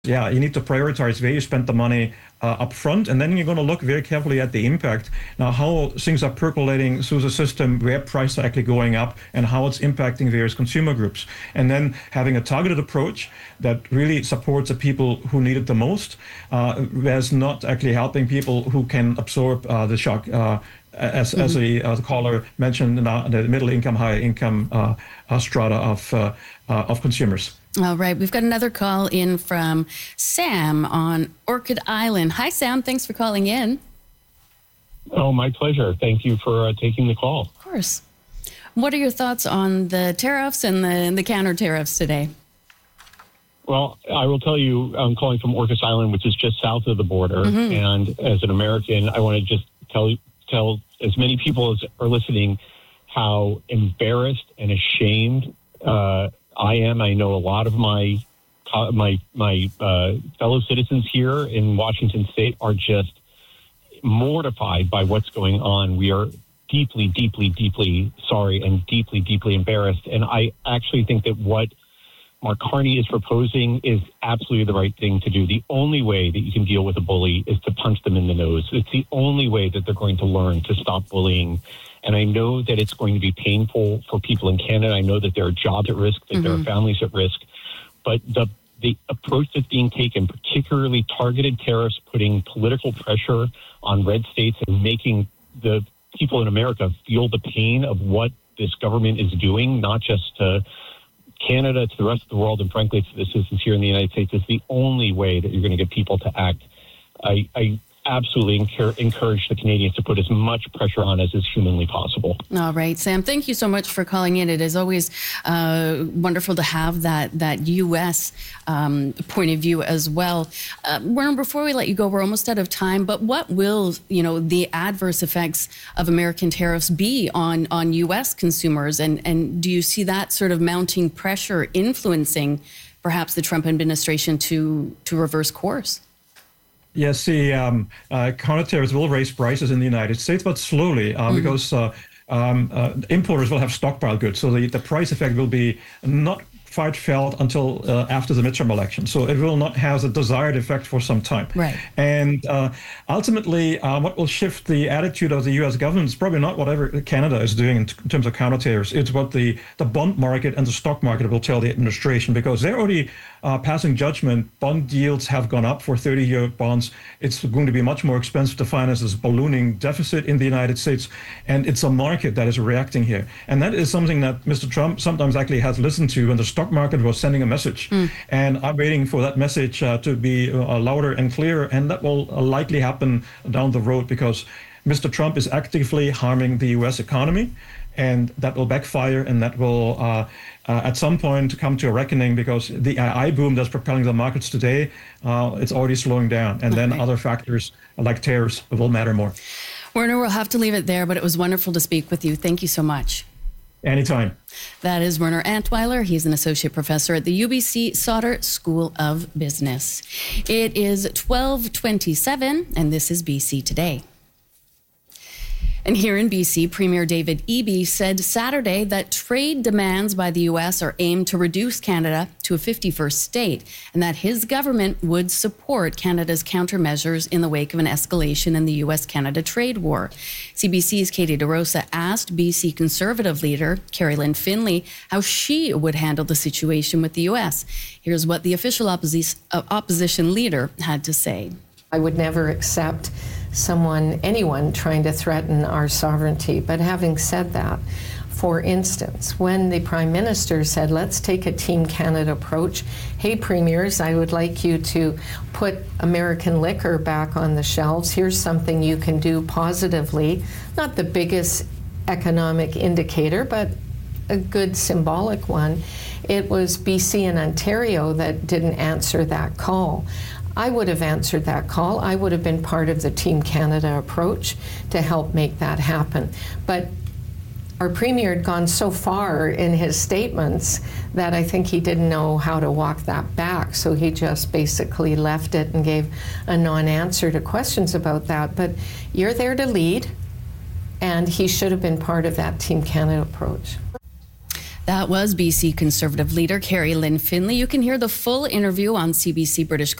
Yeah, you need to prioritize where you spend the money up front, and then you're going to look very carefully at the impact. Now, how things are percolating through the system, where prices are actually going up, and how it's impacting various consumer groups. And then having a targeted approach that really supports the people who need it the most, whereas not actually helping people who can absorb the shock. As the caller mentioned, the middle income, higher income strata of consumers. All right, we've got another call in from Sam on Orchid Island. Hi, Sam. Thanks for calling in. Oh, my pleasure. Thank you for taking the call. Of course. What are your thoughts on the tariffs and the counter tariffs today? Well, I will tell you, I'm calling from Orchid Island, which is just south of the border. Mm-hmm. And as an American, I want to just tell as many people as are listening how embarrassed and ashamed I am. I know a lot of my fellow citizens here in Washington State are just mortified by what's going on. We are deeply, deeply, deeply sorry and deeply, deeply embarrassed. And I actually think that what Mark Carney is proposing is absolutely the right thing to do. The only way that you can deal with a bully is to punch them in the nose. It's the only way that they're going to learn to stop bullying. And I know that it's going to be painful for people in Canada. I know that there are jobs at risk, that there are families at risk. But the approach that's being taken, particularly targeted tariffs, putting political pressure on red states and making the people in America feel the pain of what this government is doing, not just to Canada, to the rest of the world, and frankly, to the citizens here in the United States, is the only way that you're going to get people to act. I absolutely encourage the Canadians to put as much pressure on as is humanly possible. All right, Sam, thank you so much for calling in. It is always wonderful to have that U.S. Point of view as well. Werner, before we let you go, we're almost out of time, but what will, the adverse effects of American tariffs be on U.S. consumers? And do you see that sort of mounting pressure influencing perhaps the Trump administration to reverse course? Yes, the counter tariffs will raise prices in the United States, but slowly, because importers will have stockpile goods. So the price effect will be not quite felt until after the midterm election. So it will not have the desired effect for some time. Right. And ultimately, what will shift the attitude of the U.S. government is probably not whatever Canada is doing in terms of counter tariffs. It's what the bond market and the stock market will tell the administration, because they're already passing judgment. Bond yields have gone up for 30-year bonds. It's going to be much more expensive to finance this ballooning deficit in the United States. And it's a market that is reacting here. And that is something that Mr. Trump sometimes actually has listened to when the stock market was sending a message. And I'm waiting for that message to be louder and clearer. And that will likely happen down the road, because Mr. Trump is actively harming the U.S. economy. And that will backfire, and that will at some point come to a reckoning, because the AI boom that's propelling the markets today, it's already slowing down. And then other factors like tariffs will matter more. Werner, we'll have to leave it there, but it was wonderful to speak with you. Thank you so much. Anytime. That is Werner Antweiler. He's an associate professor at the UBC Sauder School of Business. It is 12:27, and this is BC Today. And here in BC, Premier David Eby said Saturday that trade demands by the U.S. are aimed to reduce Canada to a 51st state, and that his government would support Canada's countermeasures in the wake of an escalation in the U.S.-Canada trade war. CBC's Katie DeRosa asked BC Conservative leader Carrie Lynn Finley how she would handle the situation with the U.S. Here's what the official opposition leader had to say. I would never accept anyone trying to threaten our sovereignty. But having said that, for instance, when the Prime Minister said, let's take a Team Canada approach, hey, premiers, I would like you to put American liquor back on the shelves. Here's something you can do positively. Not the biggest economic indicator, but a good symbolic one. It was BC and Ontario that didn't answer that call. I would have answered that call. I would have been part of the Team Canada approach to help make that happen. But our Premier had gone so far in his statements that I think he didn't know how to walk that back. So he just basically left it and gave a non-answer to questions about that. But you're there to lead, and he should have been part of that Team Canada approach. That was BC Conservative leader Carrie Lynn Finlay. You can hear the full interview on CBC British